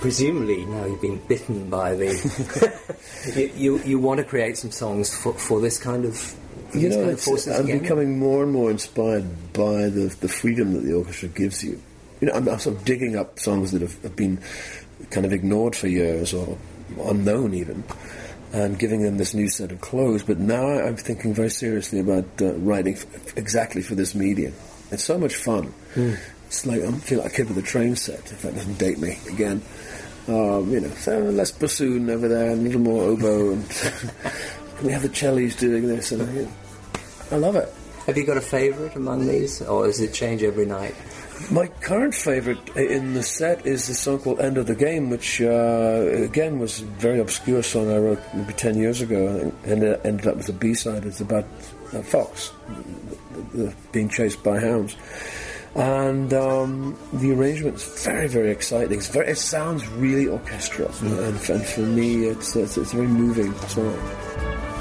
presumably now you've been bitten by the... you want to create some songs for this kind of... I'm becoming more and more inspired by the freedom that the orchestra gives you. I'm sort of digging up songs that have been kind of ignored for years or unknown even, and giving them this new set of clothes. But now I'm thinking very seriously about writing exactly for this medium. It's so much fun. It's like I feel like a kid with a train set, if that doesn't date me again. So less bassoon over there and a little more oboe, and can we have the cellos doing this? And I love it. Have you got a favourite among these, or does it change every night? My current favourite in the set is a song called End of the Game, which again was a very obscure song I wrote maybe 10 years ago, and it ended up with a B-side. It's about a fox being chased by hounds. And the arrangement's very, very exciting. It sounds really orchestral, and for me it's a very moving song.